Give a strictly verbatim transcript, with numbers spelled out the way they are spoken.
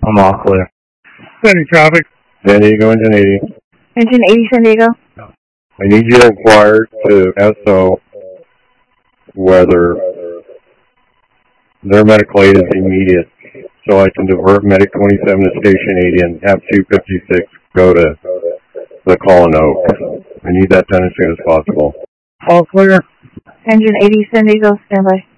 I'm all clear. Any traffic? San Diego, Engine eighty. Engine eighty, San Diego. I need you to inquire to S O whether their medical aid is immediate, so I can divert Medic twenty-seven to Station eighty and have two fifty-six go to the call and Oak. I need that done as soon as possible. All clear. Engine eighty, San Diego, stand by.